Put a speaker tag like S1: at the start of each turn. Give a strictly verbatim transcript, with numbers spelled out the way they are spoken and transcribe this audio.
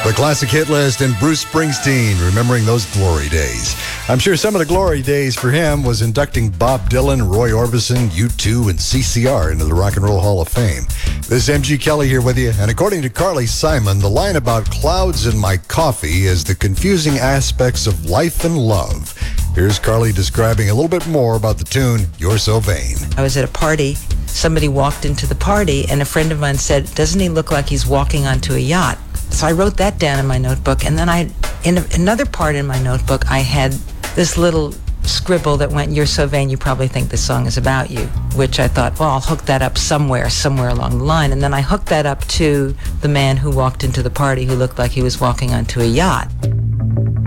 S1: The classic hit list and Bruce Springsteen, remembering those glory days. I'm sure some of the glory days for him was inducting Bob Dylan, Roy Orbison, U two, and C C R into the Rock and Roll Hall of Fame. This is M G Kelly here with you, and according to Carly Simon, the line about clouds in my coffee is the confusing aspects of life and love. Here's Carly describing a little bit more about the tune, You're So Vain.
S2: I was at a party. Somebody walked into the party, and a friend of mine said, doesn't he look like he's walking onto a yacht? So I wrote that down in my notebook, and then I, in a, another part in my notebook, I had this little scribble that went, you're so vain, you probably think this song is about you, which I thought, well, I'll hook that up somewhere, somewhere along the line. And then I hooked that up to the man who walked into the party who looked like he was walking onto a yacht.